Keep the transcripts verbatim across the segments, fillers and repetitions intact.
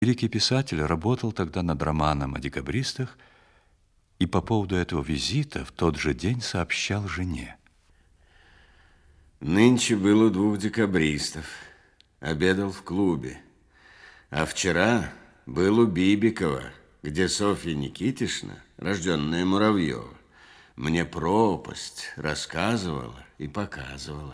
Великий писатель работал тогда над романом о декабристах и по поводу этого визита в тот же день сообщал жене. Нынче был у двух декабристов, обедал в клубе. А вчера был у Бибикова, где Софья Никитишна, рожденная Муравьева, мне пропасть рассказывала и показывала.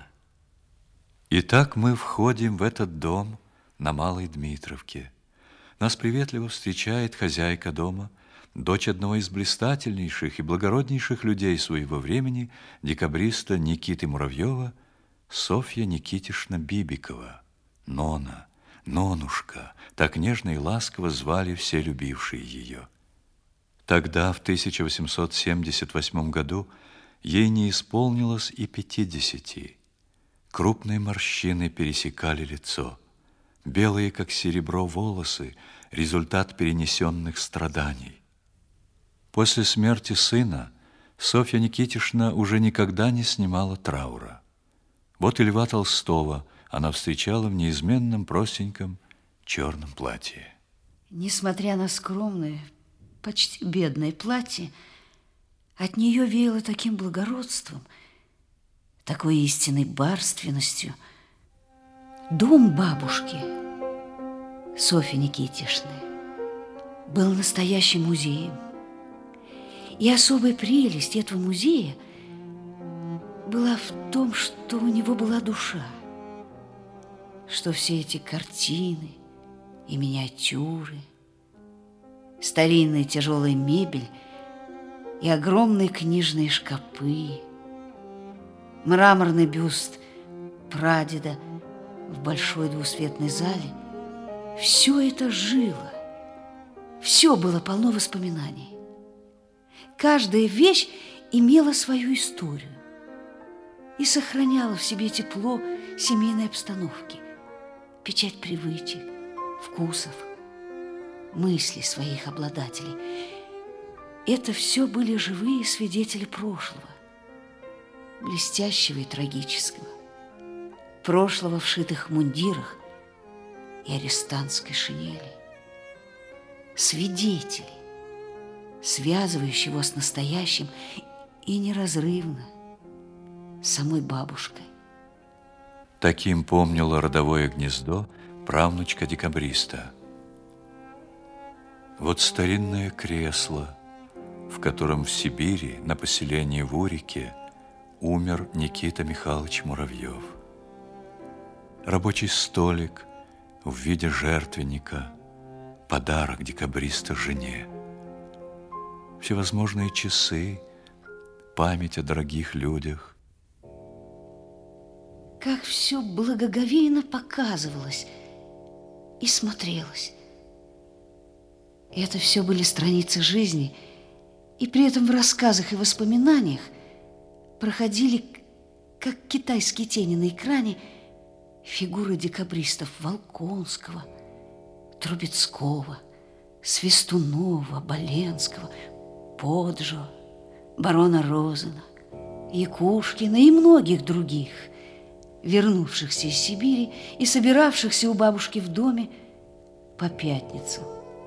Итак, мы входим в этот дом на Малой Дмитровке. Нас приветливо встречает хозяйка дома, дочь одного из блистательнейших и благороднейших людей своего времени, декабриста Никиты Муравьева, Софья Никитишна Бибикова, Нона, Нонушка, так нежно и ласково звали все любившие ее. Тогда, в тысяча восемьсот семьдесят восьмом году, ей не исполнилось и пятидесяти. Крупные морщины пересекали лицо. Белые, как серебро, волосы – результат перенесенных страданий. После смерти сына Софья Никитишна уже никогда не снимала траура. Вот и Льва Толстого она встречала в неизменном простеньком черном платье. Несмотря на скромное, почти бедное платье, от нее веяло таким благородством, такой истинной барственностью. Дом бабушки Софьи Никитишны был настоящим музеем. И особая прелесть этого музея была в том, что у него была душа, что все эти картины и миниатюры, старинная тяжелая мебель и огромные книжные шкапы, мраморный бюст прадеда в большой двусветной зале, все это жило, все было полно воспоминаний. Каждая вещь имела свою историю и сохраняла в себе тепло семейной обстановки, печать привычек, вкусов, мыслей своих обладателей. Это все были живые свидетели прошлого, блестящего и трагического, прошлого в шитых мундирах и арестантской шинели, свидетели, связывающие его с настоящим и неразрывно с самой бабушкой. Таким помнила родовое гнездо правнучка декабриста. Вот старинное кресло, в котором в Сибири на поселении в Урике умер Никита Михайлович Муравьев. Рабочий столик в виде жертвенника, подарок декабриста жене. Всевозможные часы, память о дорогих людях. Как все благоговейно показывалось и смотрелось. И это все были страницы жизни, и при этом в рассказах и воспоминаниях проходили, как китайские тени на экране, фигуры декабристов Волконского, Трубецкого, Свистунова, Боленского, Поджо, барона Розена, Якушкина и многих других, вернувшихся из Сибири и собиравшихся у бабушки в доме по пятницам.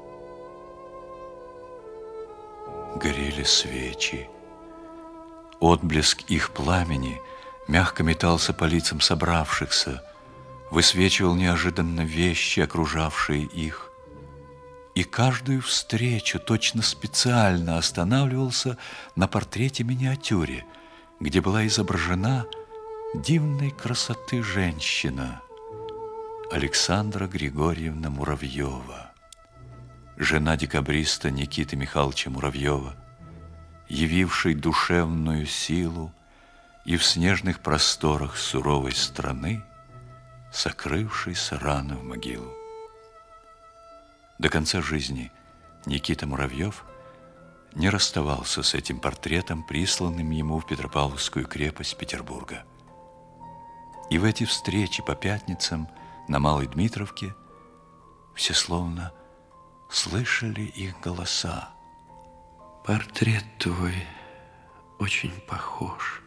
Горели свечи. Отблеск их пламени мягко метался по лицам собравшихся, высвечивал неожиданно вещи, окружавшие их. И каждую встречу точно специально останавливался на портрете-миниатюре, где была изображена дивной красоты женщина Александра Григорьевна Муравьева, жена декабриста Никиты Михайловича Муравьева, явившей душевную силу и в снежных просторах суровой страны сокрывшейся рано в могилу. До конца жизни Никита Муравьев не расставался с этим портретом, присланным ему в Петропавловскую крепость Петербурга. И в эти встречи по пятницам на Малой Дмитровке все словно слышали их голоса. Портрет твой очень похож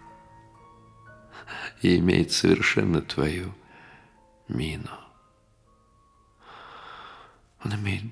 и имеет совершенно твою мину. Он имеет